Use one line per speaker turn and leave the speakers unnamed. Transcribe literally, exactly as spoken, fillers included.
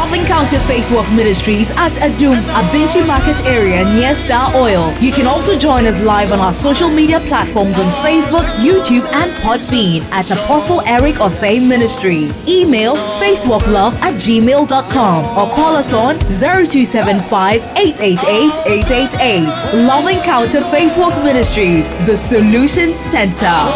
Love Encounter Faith Walk Ministries at Adum, Abinchi Market area near Star Oil. You can also join us live on our social media platforms on Facebook, YouTube, and Podbean at Apostle Eric Osei Ministry. Email faithwalklove at gmail dot com or call us on zero two seven five, eight eight eight, eight eight eight. Love Encounter Faith Walk Ministries, the Solution Center.